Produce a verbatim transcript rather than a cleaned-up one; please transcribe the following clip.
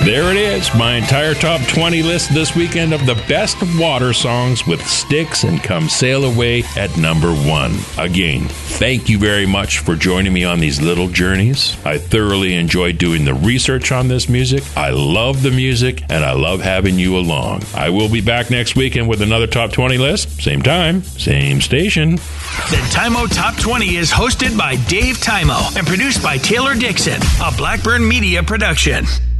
There it is, my entire top twenty list this weekend of the best water songs with Styx and Come Sail Away at number one. Again, thank you very much for joining me on these little journeys. I thoroughly enjoyed doing the research on this music. I love the music, and I love having you along. I will be back next weekend with another top twenty list. Same time, same station. The Timo Top twenty is hosted by Dave Timo and produced by Taylor Dixon, a Blackburn Media production.